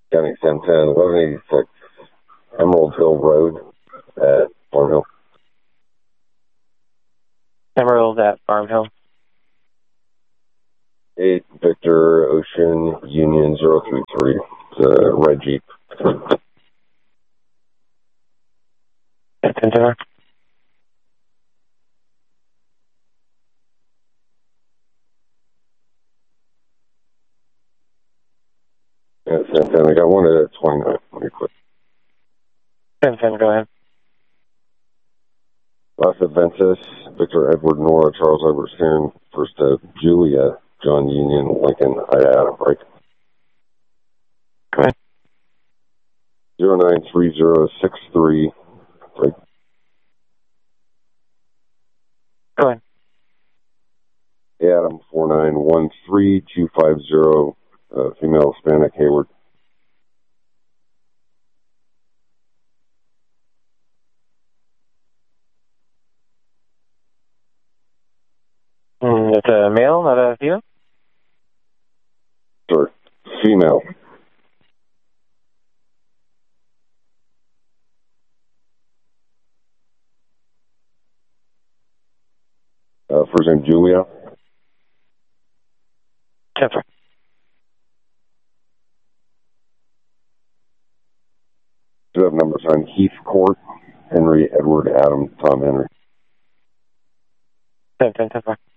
County 1010, 1186 Emerald Hill Road at Farm Hill. Emerald at Farm Hill. 8 Victor Ocean Union 033. It's a red Jeep. 1010. Yeah, 1010. I got one at 29. Let me quit. 1010, go ahead. Las Adventus, Victor Edward Nora, Charles Edward Stern, first Julia, John Union, Lincoln, Adam, right? Go ahead. 093063, right? Go ahead. Adam 4913250, female Hispanic, Hayward. It's a male, not a female? Sure. Female. First name Julia. 10-4. Do have numbers on Heath Court, Henry, Edward, Adam, Tom, Henry. 10-10, 10-4.